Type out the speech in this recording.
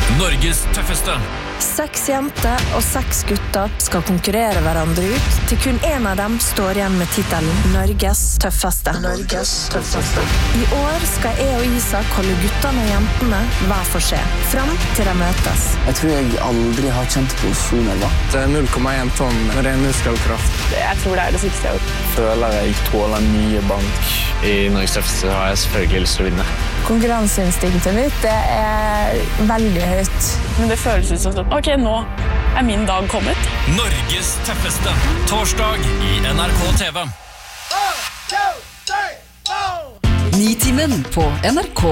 Norges tøffeste. 6 jenter og 6 gutter skal konkurrere hverandre ut, til kun en av dem står igjen med titelen Norges tøffeste. I år skal jeg og Isak holde guttene og jentene hver for seg, fram til de møtes. Jeg tror jeg aldri har kjent på så nerver. Det er 0,1 tonn ren muskelkraft. Jeg tror det er det sykeste jeg har gjort. Føler jeg tåler mye bank. I Norges tøffeste har jeg selvfølgelig lyst til å vinne. Konkurranseinstinktet mitt, det er veldig høyt. Men det føles ut som sånn, ok, nå er min dag kommet. Norges tøffeste. Torsdag i NRK TV. Nitimen på NRK.